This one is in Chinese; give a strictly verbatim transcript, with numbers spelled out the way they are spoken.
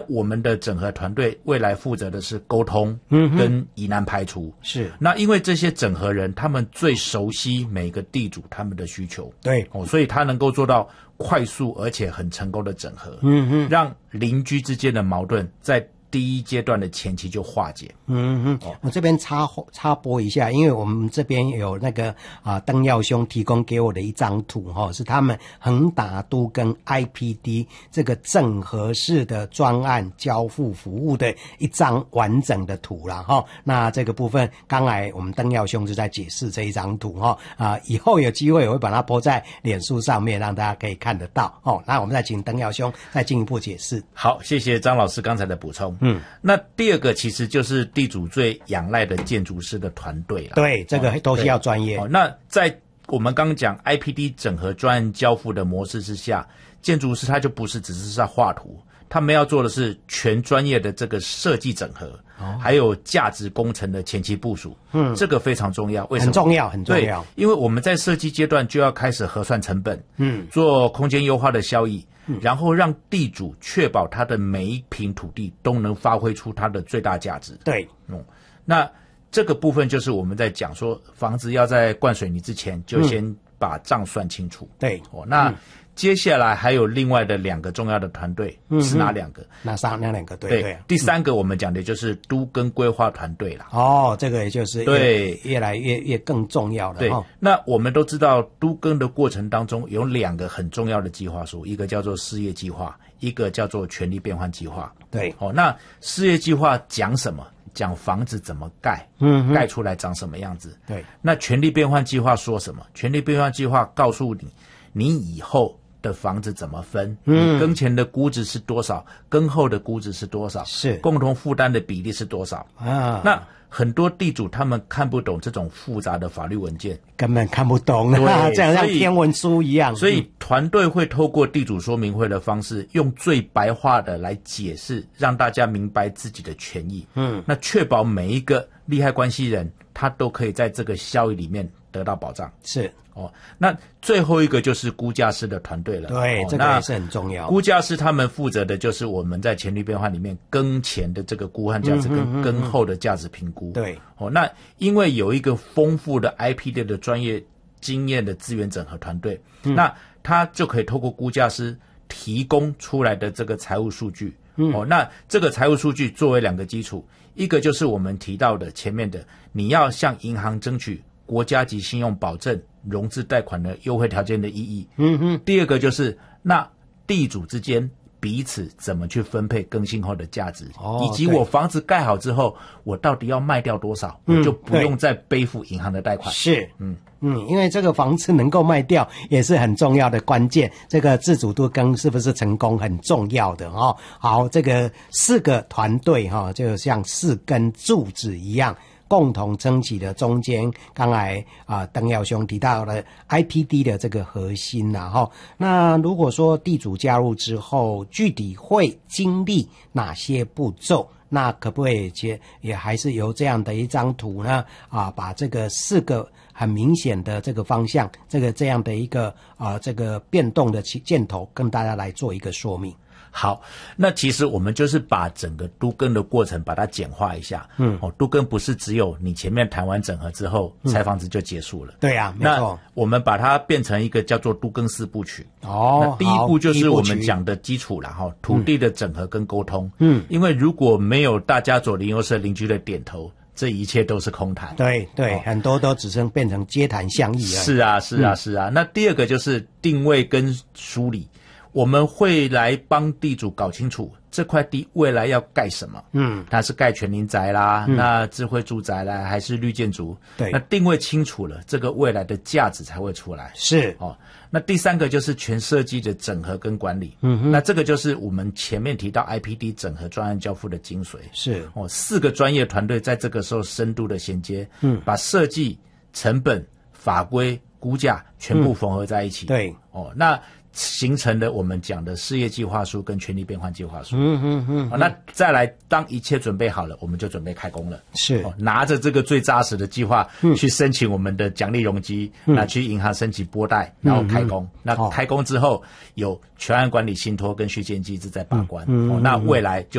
我们的整合团队未来负责的是沟通跟疑难排除。 是。 那因为这些整合人他们最熟悉每个地主他们的需求， 对， 哦，所以他能够做到快速而且很成功的整合， 嗯哼， 让邻居之间的矛盾在第一阶段的前期就化解。 嗯哼，哦、我这边插插播一下，因为我们这边有那个啊邓耀兄提供给我的一张图哈、哦，是他们横打都跟 I P D 这个整合式的专案交付服务的一张完整的图啦哈、哦。那这个部分刚才我们邓耀兄就在解释这一张图哈啊，以后有机会我会把它po在脸书上面，让大家可以看得到哦。那我们再请邓耀兄再进一步解释。 好，谢谢张老师刚才的补充。嗯，那第二个其实就是地主最仰赖的建筑师的团队了。 对，这个都需要专业。 哦，那在我们刚刚讲 I P D 整合专案交付的模式之下，建筑师他就不是只是在画图，他们要做的是全专业的这个设计整合，哦、还有价值工程的前期部署。嗯，这个非常重要。为什么？ 很重要，很重要。 对，因为我们在设计阶段就要开始核算成本，嗯，做空间优化的效益。然后让地主确保他的每一坪土地都能发挥出它的最大价值。 对， 嗯，那这个部分就是我们在讲说，房子要在灌水泥之前，就先把账算清楚。 嗯、对， 哦，那、嗯、接下来还有另外的两个重要的团队、嗯、是哪两个？ 哪三那两个？对对， 对。 第三个我们讲的就是都更规划团队啦。 哦，这个也就是对越来越越更重要了。 对、 哦， 那我们都知道都更的过程当中有两个很重要的计划书，一个叫做事业计划，一个叫做权利变换计划。 对， 哦，那事业计划讲什么？讲房子怎么盖，嗯，盖出来长什么样子。 对， 那权利变换计划说什么？权利变换计划告诉你，你以后的房子怎么分，嗯，你耕前的估值是多少，耕后的估值是多少， 是共同负担的比例是多少啊？那很多地主他们看不懂这种复杂的法律文件， 根本看不懂，对，这样像天文书一样。 所以团队会透过地主说明会的方式，用最白话的来解释，让大家明白自己的权益。嗯，那确保每一个利害关系人，他都可以在这个效益里面得到保障。 是。 哦，那最后一个就是估价师的团队了。 对， 哦、 这个也是很重要。 估价师他们负责的就是我们在权利变换里面耕前的这个估换价值跟耕后的价值评估。 对、嗯， 哦，那因为有一个丰富的 I P D 的专业经验的资源整合团队，嗯、那他就可以透过估价师提供出来的这个财务数据。嗯、哦，那这个财务数据作为两个基础，一个就是我们提到的前面的，你要向银行争取国家级信用保证融资贷款的优惠条件的意义。嗯哼。第二个就是那地主之间彼此怎么去分配更新后的价值，哦、以及我房子盖好之后，我到底要卖掉多少，嗯、我就不用再背负银行的贷款。 是，嗯嗯，因为这个房子能够卖掉也是很重要的关键。这个自主都更是不是成功很重要的哦。好，这个四个团队哈、哦，就像四根柱子一样。共同撑起的中间，刚才啊邓耀兄提到了 I P D 的这个核心啦哈。那如果说地主加入之后，具体会经历哪些步骤？那可不可以也也还是由这样的一张图呢？啊，把这个四个很明显的这个方向，这个这样的一个啊这个变动的箭头，跟大家来做一个说明。 好，那其实我们就是把整个都更的过程把它简化一下。嗯，哦，都更不是只有你前面谈完整合之后，嗯、拆房子就结束了。 对啊，没错。 那我们把它变成一个叫做都更四部曲。 哦， 那第一步就是我们讲的基础啦，哈，土地的整合跟沟通。嗯，因为如果没有大家左邻右舍邻居的点头，这一切都是空谈。 对对、哦，很多都只剩变成街谈巷议而已。 是啊，是啊，是啊。嗯、那第二个就是定位跟梳理。我们会来帮地主搞清楚这块地未来要盖什么，嗯，它是盖全龄宅啦，嗯、那智慧住宅啦，还是绿建筑？ 对， 那定位清楚了，这个未来的价值才会出来。 是哦，那第三个就是全设计的整合跟管理，嗯哼，那这个就是我们前面提到 I P D 整合专案交付的精髓。 是哦，四个专业团队在这个时候深度的衔接，嗯，把设计、成本、法规、估价全部缝合在一起。 嗯、对， 哦，那形成了我们讲的事业计划书跟权利变换计划书。 嗯嗯嗯、 哦。那再来，当一切准备好了，我们就准备开工了。 是、 哦，拿着这个最扎实的计划、嗯、去申请我们的奖励容积，嗯、那去银行申请拨贷，然后开工。嗯、那开工之后，有全案管理信托跟续建机制在把关。嗯、哦，那未来就